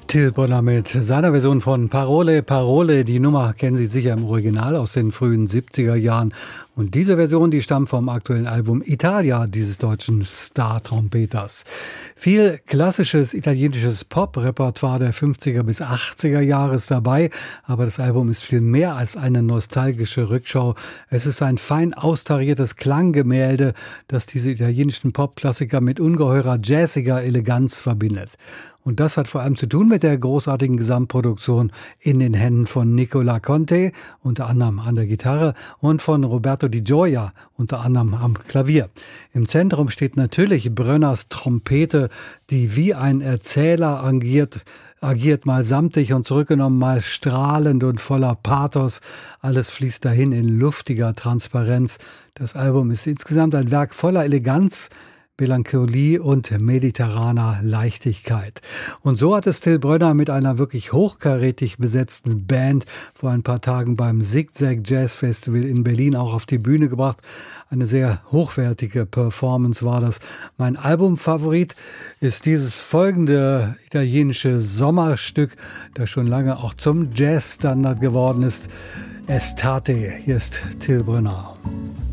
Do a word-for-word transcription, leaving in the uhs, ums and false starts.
Till Brönner mit seiner Version von Parole, Parole. Die Nummer kennen Sie sicher im Original aus den frühen siebziger Jahren. Und diese Version, die stammt vom aktuellen Album Italia, dieses deutschen Star-Trompeters. Viel klassisches italienisches Pop-Repertoire der fünfziger bis achtziger Jahre ist dabei. Aber das Album ist viel mehr als eine nostalgische Rückschau. Es ist ein fein austariertes Klanggemälde, das diese italienischen Pop-Klassiker mit ungeheurer jazziger Eleganz verbindet. Und das hat vor allem zu tun mit der großartigen Gesamtproduktion in den Händen von Nicola Conte, unter anderem an der Gitarre, und von Roberto Di Gioia, unter anderem am Klavier. Im Zentrum steht natürlich Brönners Trompete, die wie ein Erzähler agiert, agiert mal samtig und zurückgenommen, mal strahlend und voller Pathos. Alles fließt dahin in luftiger Transparenz. Das Album ist insgesamt ein Werk voller Eleganz, Melancholie und mediterraner Leichtigkeit. Und so hat es Till Brönner mit einer wirklich hochkarätig besetzten Band vor ein paar Tagen beim Zigzag Jazz Festival in Berlin auch auf die Bühne gebracht. Eine sehr hochwertige Performance war das. Mein Albumfavorit ist dieses folgende italienische Sommerstück, das schon lange auch zum Jazzstandard geworden ist. Estate. Hier ist Till Brönner.